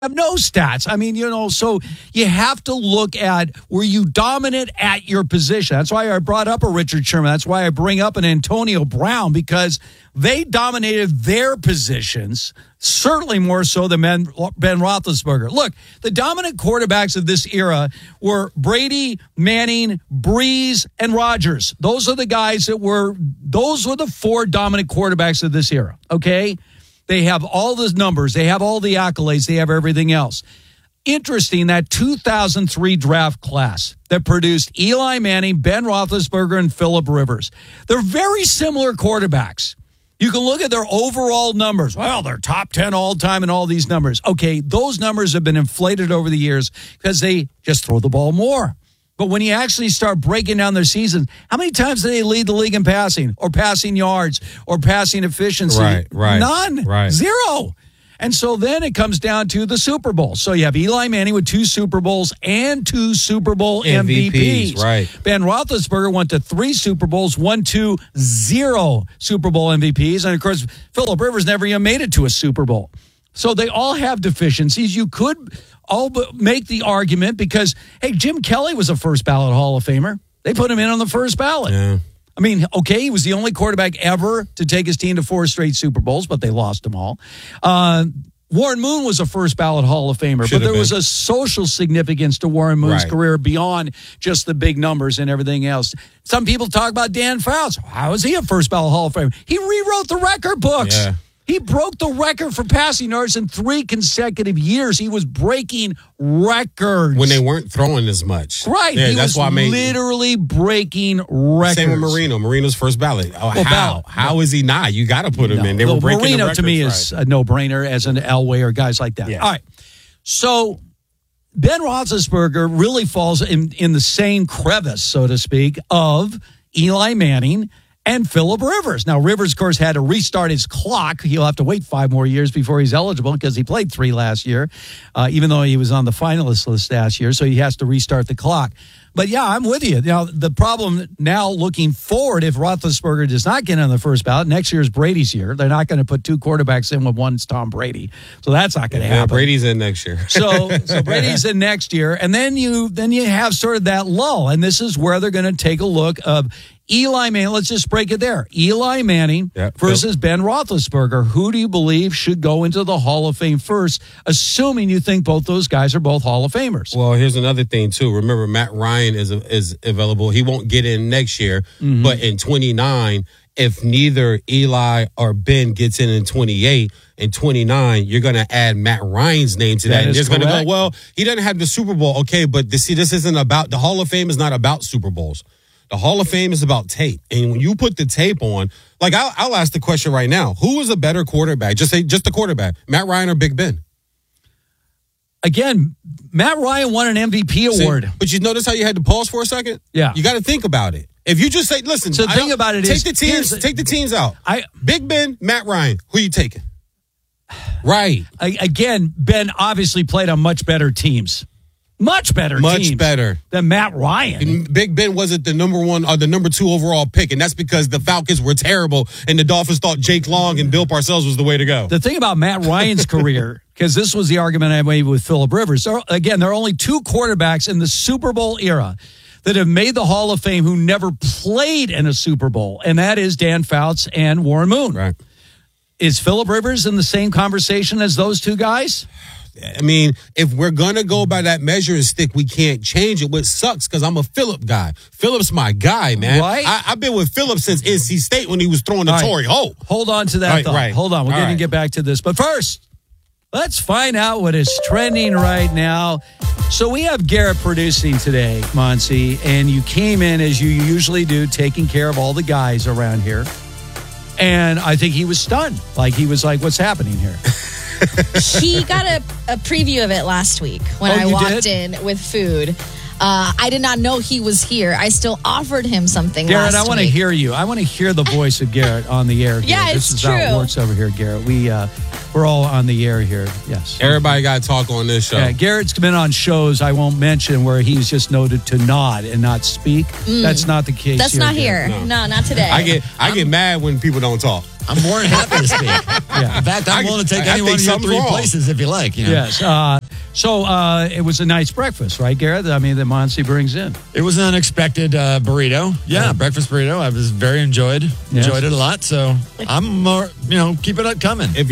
have no stats. I mean, so you have to look at, were you dominant at your position? That's why I brought up a Richard Sherman. That's why I bring up an Antonio Brown, because they dominated their positions, certainly more so than Ben Roethlisberger. Look, the dominant quarterbacks of this era were Brady, Manning, Breeze, and Rodgers. Those are the guys those were the four dominant quarterbacks of this era, okay? They have all the numbers. They have all the accolades. They have everything else. Interesting, that 2003 draft class that produced Eli Manning, Ben Roethlisberger, and Phillip Rivers. They're very similar quarterbacks. You can look at their overall numbers. Well, they're top 10 all time and all these numbers. Okay, those numbers have been inflated over the years because they just throw the ball more. But when you actually start breaking down their seasons, how many times do they lead the league in passing or passing yards or passing efficiency? Right. None. Right. Zero. And so then it comes down to the Super Bowl. So you have Eli Manning with 2 Super Bowls and 2 Super Bowl MVPs. Right. Ben Roethlisberger went to 3 Super Bowls, 1, 2, 0 Super Bowl MVPs. And, of course, Phillip Rivers never even made it to a Super Bowl. So they all have deficiencies. You could all make the argument because, hey, Jim Kelly was a first ballot Hall of Famer. They put him in on the first ballot. Yeah. I mean, okay, he was the only quarterback ever to take his team to 4 straight Super Bowls, but they lost them all. Warren Moon was a first ballot Hall of Famer, but there was a social significance to Warren Moon's career beyond just the big numbers and everything else. Some people talk about Dan Fouts. How is he a first ballot Hall of Famer? He rewrote the record books. Yeah. He broke the record for passing yards in 3 consecutive years. He was breaking records. When they weren't throwing as much. Right. Yeah, he that's was literally breaking records. Same with Marino. Marino's first ballot. How is he not? You got to put him in. They were breaking Marino the records, to me is a no-brainer as an Elway or guys like that. Yeah. All right. So Ben Roethlisberger really falls in the same crevice, so to speak, of Eli Manning and Phillip Rivers. Now, Rivers, of course, had to restart his clock. He'll have to wait 5 more years before he's eligible because he played 3 last year, even though he was on the finalist list last year, so he has to restart the clock. But, yeah, I'm with you. Now, the problem now looking forward, if Roethlisberger does not get on the first ballot, next year is Brady's year. They're not going to put 2 quarterbacks in when one's Tom Brady. So that's not going to happen. Brady's in next year. So Brady's in next year. And then you have sort of that lull. And this is where they're going to take a look of Eli Manning. Let's just break it there. Eli Manning versus Ben Roethlisberger. Who do you believe should go into the Hall of Fame first, assuming you think both those guys are both Hall of Famers? Well, here's another thing, too. Remember, Matt Ryan is available. He won't get in next year, but in 29, if neither Eli or Ben gets in 28, in 29, you're going to add Matt Ryan's name to that. And there's going to go, well, he doesn't have the Super Bowl. Okay, but this isn't about, the Hall of Fame is not about Super Bowls. The Hall of Fame is about tape. And when you put the tape on, like I'll ask the question right now. Who is a better quarterback? Just the quarterback. Matt Ryan or Big Ben? Again, Matt Ryan won an MVP award. But you notice how you had to pause for a second? Yeah. You got to think about it. If you just say, listen. So the thing about it is. Take the teams out. Big Ben, Matt Ryan. Who are you taking? Right. Again, Ben obviously played on much better teams. Much better than Matt Ryan. And Big Ben wasn't the number 1 or the number 2 overall pick, and that's because the Falcons were terrible, and the Dolphins thought Jake Long and Bill Parcells was the way to go. The thing about Matt Ryan's career, because this was the argument I made with Phillip Rivers. So again, there are only 2 quarterbacks in the Super Bowl era that have made the Hall of Fame who never played in a Super Bowl, and that is Dan Fouts and Warren Moon. Right. Is Phillip Rivers in the same conversation as those 2 guys? I mean, if we're going to go by that measuring stick, we can't change it, which sucks because I'm a Phillip guy. Phillip's my guy, man. Right? I've been with Phillip since NC State when he was throwing the Torrey Holt. Hold on to that thought. Right. Hold on. We're going to get back to this. But first, let's find out what is trending right now. So we have Garrett producing today, Monsi, and you came in, as you usually do, taking care of all the guys around here. And I think he was stunned. He was like, what's happening here? He got a preview of it last week when I walked in with food. I did not know he was here. I still offered him something Garrett, last week. I want to hear you. I want to hear the voice of Garrett on the air here. Yeah, this is it's true. how it works over here, Garrett. We're all on the air here. Yes. Everybody got to talk on this show. Yeah, Garrett's been on shows I won't mention where he's just noted to nod and not speak. That's not the case. That's here, not Garrett. here. No, not today. I get mad when people don't talk. I'm more than happy to speak. Yeah. In fact, I'm willing to take any one of your 3 places if you like. You know? Yes. So it was a nice breakfast, right, Garrett? I mean, that Monty brings in. It was an unexpected burrito. Yeah, breakfast burrito. I was very enjoyed it a lot. So I'm more, keep it coming. If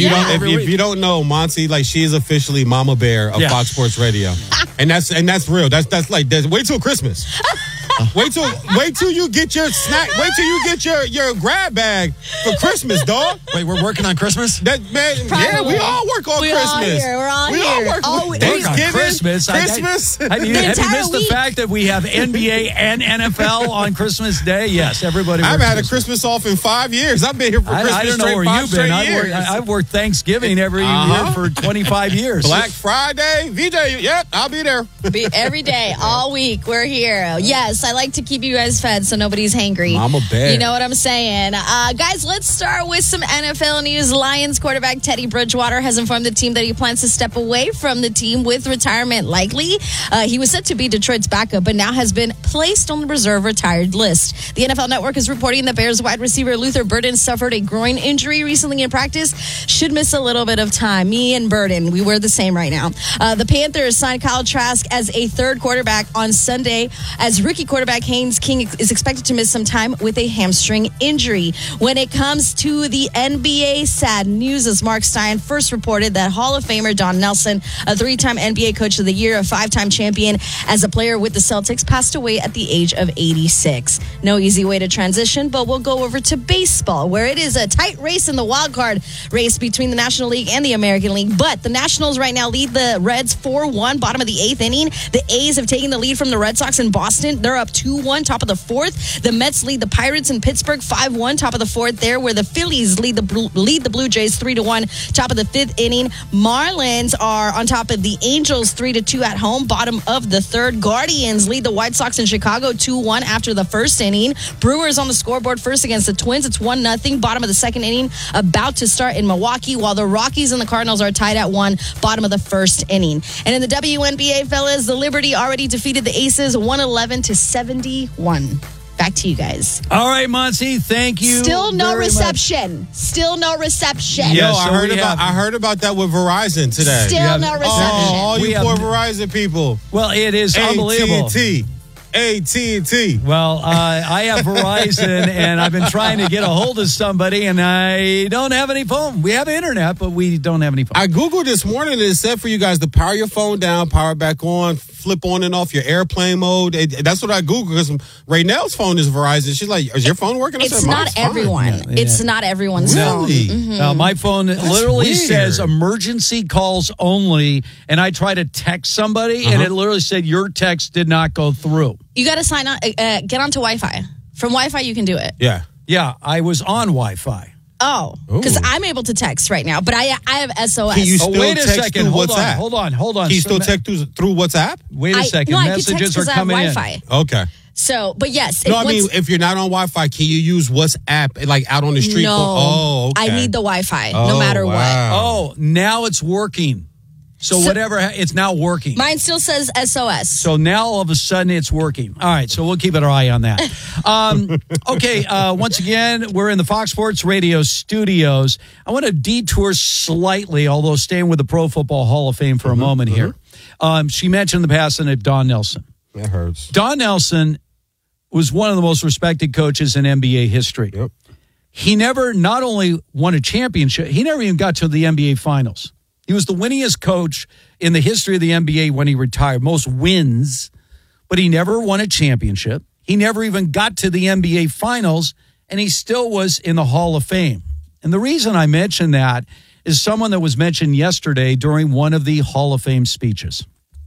you don't know, Monty, like, she is officially Mama Bear of Fox Sports Radio, and that's real. That's like, wait till Christmas. Wait till you get your snack. Wait till you get your grab bag for Christmas, dog. Wait, we're working on Christmas? Yeah, we all work on Christmas. We're all here. We all work on Thanksgiving, Christmas. Have you missed the fact that we have NBA and NFL on Christmas Day? Yes, everybody. I've had a Christmas off in 5 years. I've been here for Christmas. I don't know where you've been. I've worked Thanksgiving every year for 25 years. Black Friday, VJ. Yep, I'll be there. Every day, all week, we're here. Yes, I like to keep you guys fed so nobody's hangry. Mama Bear. You know what I'm saying? Guys, let's start with some NFL news. Lions quarterback Teddy Bridgewater has informed the team that he plans to step away from the team with retirement likely. He was set to be Detroit's backup, but now has been placed on the reserve retired list. The NFL Network is reporting the Bears wide receiver Luther Burden suffered a groin injury recently in practice. Should miss a little bit of time. Me and Burden, we were the same right now. The Panthers signed Kyle Trask as a third quarterback on Sunday, as rookie quarterback Haynes King is expected to miss some time with a hamstring injury. When it comes to the NBA, sad news as Mark Stein first reported that Hall of Famer Don Nelson, a 3-time NBA Coach of the Year, a 5-time champion as a player with the Celtics, passed away at the age of 86. No easy way to transition, but we'll go over to baseball, where it is a tight race in the wild card race between the National League and the American League. But the Nationals right now lead the Reds 4-1, bottom of the 8th inning. The A's have taken the lead from the Red Sox in Boston. They're up 2-1, top of the 4th. The Mets lead the Pirates in Pittsburgh 5-1, top of the 4th there, where the Phillies lead the Blue Jays 3-1, top of the 5th inning. Marlins are on top of the Angels 3-2 at home, bottom of the 3rd. Guardians lead the White Sox in Chicago 2-1 after the 1st inning. Brewers on the scoreboard first against the Twins. It's 1-0, bottom of the 2nd inning, about to start in Milwaukee, while the Rockies and the Cardinals are tied at 1, bottom of the 1st inning. And in the WNBA, fellas, the Liberty already defeated the Aces 111-71. Back to you guys. All right, Monty, thank you. Still no reception. Much. Still no reception. Yo, I heard about that with Verizon today. Still no reception. All you poor Verizon people. Well, it is unbelievable. AT&T. Well, I have Verizon, and I've been trying to get a hold of somebody, and I don't have any phone. We have internet, but we don't have any phone. I Googled this morning, and it said for you guys to power your phone down, power it back on, flip on and off your airplane mode. That's what I Googled, because Raynell's phone is Verizon. She's like, is your phone working? It's not everyone. Yeah. It's not everyone's phone. Mm-hmm. My phone literally says emergency calls only, and I try to text somebody, and it literally said your text did not go through. You got to sign on, get onto Wi-Fi. From Wi-Fi, you can do it. Yeah. Yeah, I was on Wi-Fi. Oh, because I'm able to text right now, but I have SOS. Can you still wait a text second. through Hold WhatsApp? Hold on. Can you still text through WhatsApp? Wait a second. No, Messages are coming in. Wi-Fi. Okay. So, but yes. No, I mean, if you're not on Wi-Fi, can you use WhatsApp, like out on the street? No. Oh, okay. I need the Wi-Fi, no matter what. Oh, now it's working. So whatever, it's now working. Mine still says SOS. So now all of a sudden it's working. All right, so we'll keep our eye on that. Okay, once again, we're in the Fox Sports Radio studios. I want to detour slightly, although staying with the Pro Football Hall of Fame for a moment here. She mentioned the passing of Don Nelson. That hurts. Don Nelson was one of the most respected coaches in NBA history. Yep. He never not only won a championship, he never even got to the NBA Finals. He was the winningest coach in the history of the NBA when he retired, most wins, but he never won a championship. He never even got to the NBA Finals, and he still was in the Hall of Fame. And the reason I mention that is someone that was mentioned yesterday during one of the Hall of Fame speeches.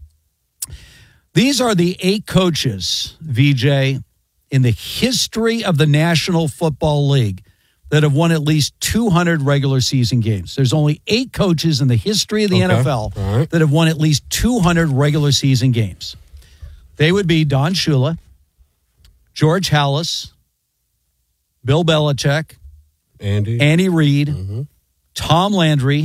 These are the 8 coaches, VJ, in the history of the National Football League that have won at least 200 regular season games. There's only 8 coaches in the history of the NFL that have won at least 200 regular season games. They would be Don Shula, George Halas, Bill Belichick, Andy Reid, Tom Landry,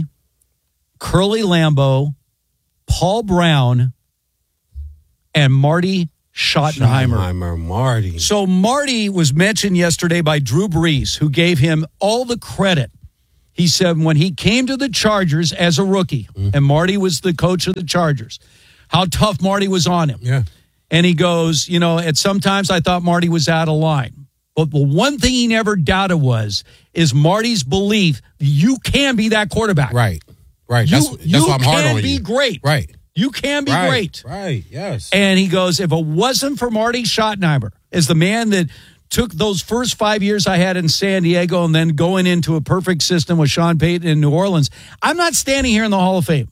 Curly Lambeau, Paul Brown, and Marty Schottenheimer. Marty. So Marty was mentioned yesterday by Drew Brees, who gave him all the credit. He said when he came to the Chargers as a rookie, and Marty was the coach of the Chargers, how tough Marty was on him. Yeah. And he goes, at sometimes I thought Marty was out of line. But the one thing he never doubted is Marty's belief you can be that quarterback. Right. That's why I'm hard on you. You can be great. Right. You can be great. Right, yes. And he goes, if it wasn't for Marty Schottenheimer, as the man that took those first 5 years I had in San Diego and then going into a perfect system with Sean Payton in New Orleans, I'm not standing here in the Hall of Fame.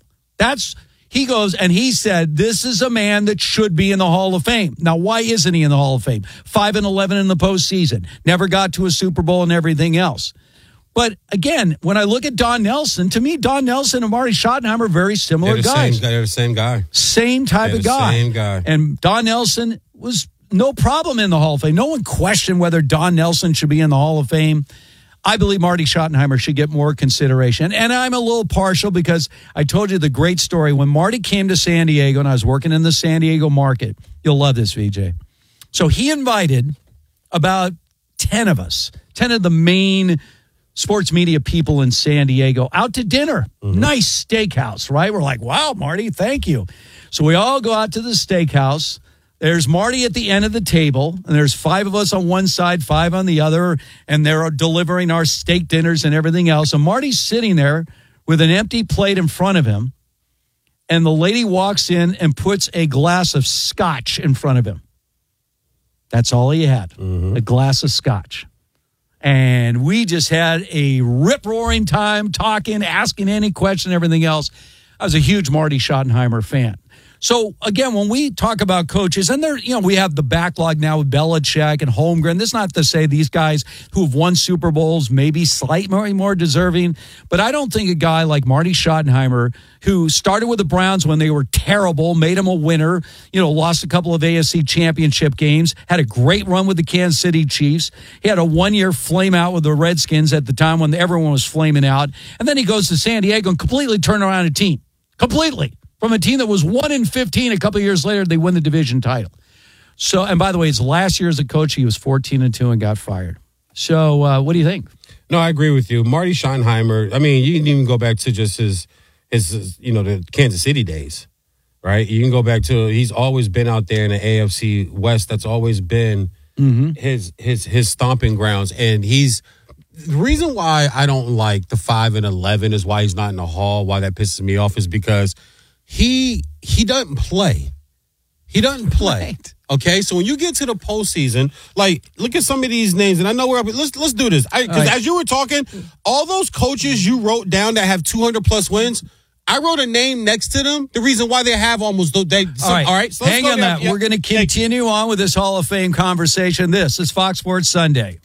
He goes, and he said, this is a man that should be in the Hall of Fame. Now, why isn't he in the Hall of Fame? 5-11 in the postseason. Never got to a Super Bowl and everything else. But again, when I look at Don Nelson, to me, Don Nelson and Marty Schottenheimer are very similar guys. They're the same guy. Same type of guy. Same guy. And Don Nelson was no problem in the Hall of Fame. No one questioned whether Don Nelson should be in the Hall of Fame. I believe Marty Schottenheimer should get more consideration. And I'm a little partial because I told you the great story. When Marty came to San Diego and I was working in the San Diego market, you'll love this, VJ. So he invited about 10 of us, 10 of the main sports media people in San Diego out to dinner. Nice steakhouse, right? We're like, wow, Marty, thank you. So we all go out to the steakhouse. There's Marty at the end of the table, and there's 5 of us on one side, 5 on the other, and they're delivering our steak dinners and everything else. And Marty's sitting there with an empty plate in front of him, and the lady walks in and puts a glass of scotch in front of him. That's all he had, a glass of scotch. And we just had a rip-roaring time talking, asking any question, everything else. I was a huge Marty Schottenheimer fan. So, again, when we talk about coaches, and we have the backlog now with Belichick and Holmgren. This is not to say these guys who have won Super Bowls may be slightly more deserving, but I don't think a guy like Marty Schottenheimer, who started with the Browns when they were terrible, made them a winner, lost a couple of AFC championship games, had a great run with the Kansas City Chiefs. He had a 1-year flame out with the Redskins at the time when everyone was flaming out. And then he goes to San Diego and completely turned around a team. Completely. From a team that was 1-15, a couple of years later, they win the division title. So, and by the way, his last year as a coach, he was 14-2 and got fired. So, what do you think? No, I agree with you. Marty Schottenheimer, I mean, you can even go back to just his the Kansas City days, right? You can go back to, he's always been out there in the AFC West. That's always been his stomping grounds. And the reason why I don't like the 5-11 is why he's not in the Hall, why that pisses me off is because he doesn't play. He doesn't play. Right. Okay, so when you get to the postseason, like, look at some of these names, and I know let's do this. Because as you were talking, all those coaches you wrote down that have 200-plus wins, I wrote a name next to them. The reason why they have almost all right. So hang on that. Yep. We're going to continue on with this Hall of Fame conversation. This is Fox Sports Sunday.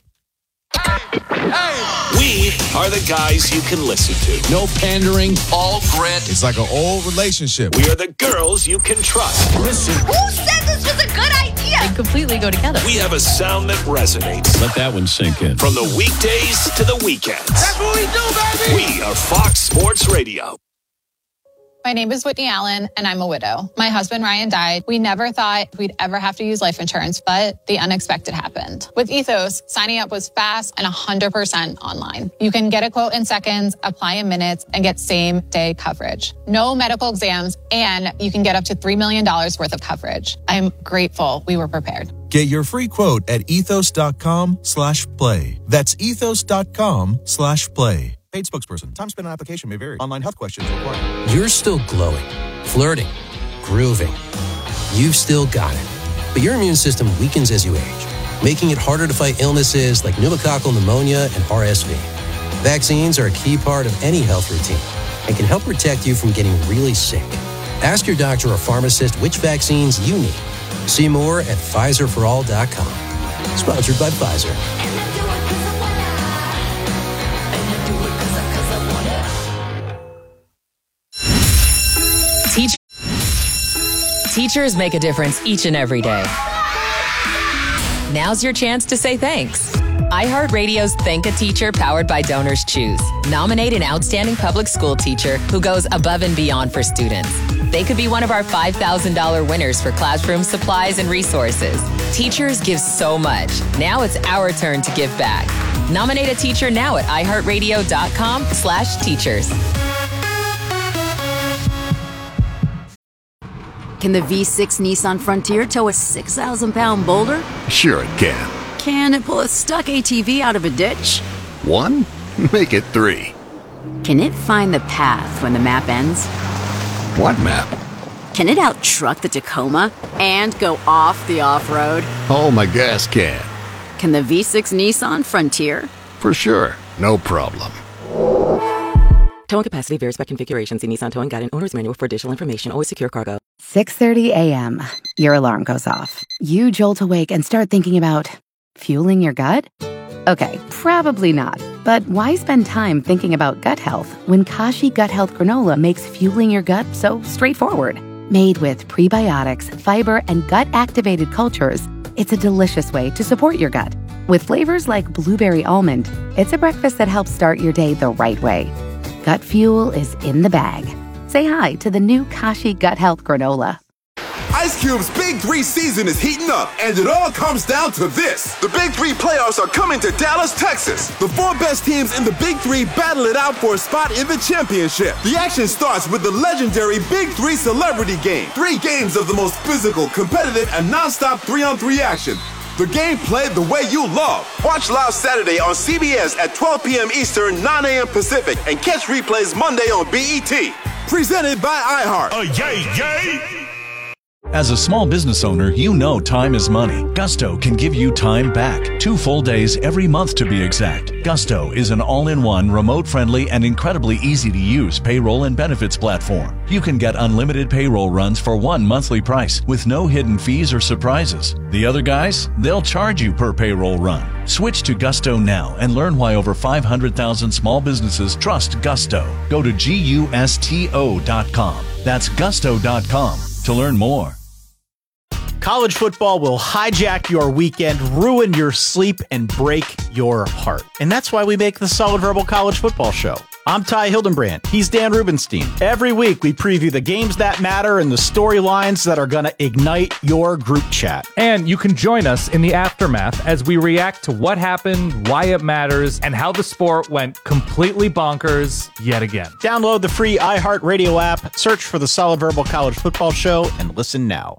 We are the guys you can listen to. No pandering, all grit. It's like an old relationship. We are the girls you can trust. Listen. Who said this was a good idea? They completely go together. We have a sound that resonates. Let that one sink in. From the weekdays to the weekends. That's what we do, baby. We are Fox Sports Radio. My name is Whitney Allen, and I'm a widow. My husband, Ryan, died. We never thought we'd ever have to use life insurance, but the unexpected happened. With Ethos, signing up was fast and 100% online. You can get a quote in seconds, apply in minutes, and get same-day coverage. No medical exams, and you can get up to $3 million worth of coverage. I'm grateful we were prepared. Get your free quote at ethos.com/play. That's ethos.com/play. Paid spokesperson. Time spent on application may vary. Online health questions required. You're still glowing, flirting, grooving. You've still got it. But your immune system weakens as you age, making it harder to fight illnesses like pneumococcal pneumonia and RSV. Vaccines are a key part of any health routine and can help protect you from getting really sick. Ask your doctor or pharmacist which vaccines you need. See more at PfizerForAll.com. Sponsored by Pfizer. Teachers make a difference each and every day. Now's your chance to say thanks. iHeartRadio's Thank a Teacher, powered by Donors Choose. Nominate an outstanding public school teacher who goes above and beyond for students. They could be one of our $5,000 winners for classroom supplies and resources. Teachers give so much. Now it's our turn to give back. Nominate a teacher now at iHeartRadio.com/teachers. Can the V6 Nissan Frontier tow a 6,000-pound boulder? Sure it can. Can it pull a stuck ATV out of a ditch? 1? Make it 3. Can it find the path when the map ends? What map? Can it out-truck the Tacoma and go off the off-road? Oh, my gas can. Can the V6 Nissan Frontier? For sure. No problem. Towing capacity varies by configuration. See Nissan Towing Guide and Owner's Manual for additional information. Always secure cargo. 6:30 a.m. Your alarm goes off. You jolt awake and start thinking about fueling your gut? Okay, probably not. But why spend time thinking about gut health when Kashi Gut Health Granola makes fueling your gut so straightforward? Made with prebiotics, fiber, and gut-activated cultures, it's a delicious way to support your gut. With flavors like blueberry almond, it's a breakfast that helps start your day the right way. Gut fuel is in the bag. Say hi to the new Kashi Gut Health Granola. Ice Cube's Big 3 season is heating up, and it all comes down to this. The Big 3 playoffs are coming to Dallas, Texas. The 4 best teams in the Big 3 battle it out for a spot in the championship. The action starts with the legendary Big 3 Celebrity Game. 3 games of the most physical, competitive, and non-stop 3-on-3 action. The game played the way you love. Watch live Saturday on CBS at 12 p.m. Eastern, 9 a.m. Pacific, and catch replays Monday on BET. Presented by iHeart. Yay! As a small business owner, you know time is money. Gusto can give you time back. 2 full days every month to be exact. Gusto is an all-in-one, remote-friendly, and incredibly easy-to-use payroll and benefits platform. You can get unlimited payroll runs for one monthly price with no hidden fees or surprises. The other guys, they'll charge you per payroll run. Switch to Gusto now and learn why over 500,000 small businesses trust Gusto. Go to GUSTO.com. That's Gusto.com to learn more. College football will hijack your weekend, ruin your sleep, and break your heart. And that's why we make the Solid Verbal College Football Show. I'm Ty Hildenbrand. He's Dan Rubenstein. Every week, we preview the games that matter and the storylines that are going to ignite your group chat. And you can join us in the aftermath as we react to what happened, why it matters, and how the sport went completely bonkers yet again. Download the free iHeartRadio app, search for the Solid Verbal College Football Show, and listen now.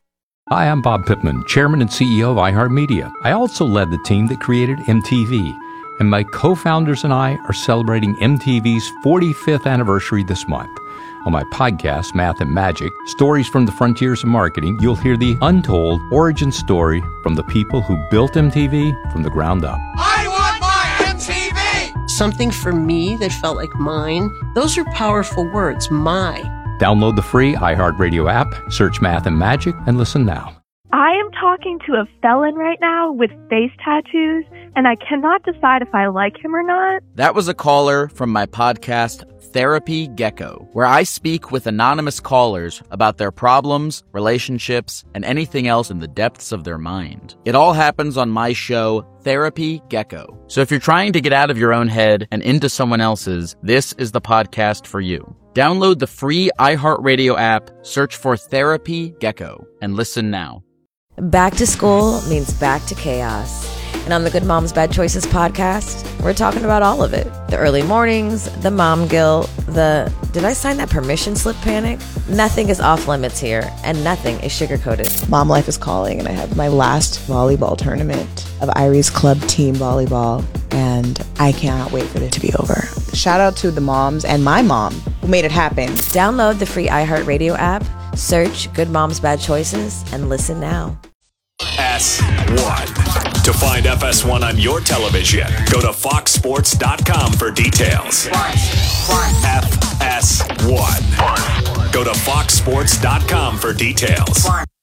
Hi, I'm Bob Pittman, Chairman and CEO of iHeartMedia. I also led the team that created MTV, and my co-founders and I are celebrating MTV's 45th anniversary this month. On my podcast, Math and Magic, Stories from the Frontiers of Marketing, you'll hear the untold origin story from the people who built MTV from the ground up. I want my MTV! Something for me that felt like mine. Those are powerful words, my. Download the free iHeartRadio app, search Math and Magic, and listen now. I am talking to a felon right now with face tattoos, and I cannot decide if I like him or not. That was a caller from my podcast, Therapy Gecko, where I speak with anonymous callers about their problems, relationships, and anything else in the depths of their mind. It all happens on my show, Therapy Gecko. So if you're trying to get out of your own head and into someone else's, this is the podcast for you. Download the free iHeartRadio app, search for Therapy Gecko, and listen now. Back to school means back to chaos. And on the Good Moms Bad Choices podcast, we're talking about all of it. The early mornings, the mom guilt, the did I sign that permission slip panic? Nothing is off limits here, and nothing is sugar-coated. Mom life is calling, and I have my last volleyball tournament of Irie's Club Team Volleyball, and I cannot wait for it to be over. Shout out to the moms and my mom who made it happen. Download the free iHeartRadio app, search Good Moms Bad Choices, and listen now. FS1. To find FS1 on your television, go to foxsports.com for details. FS1. Go to foxsports.com for details.